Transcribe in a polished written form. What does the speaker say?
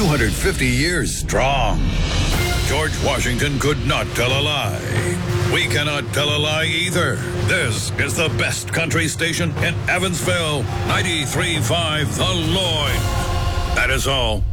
250 years strong. George Washington could not tell a lie. We cannot tell a lie either. This is the best country station in Evansville, 93.5 The Lloyd. That is all.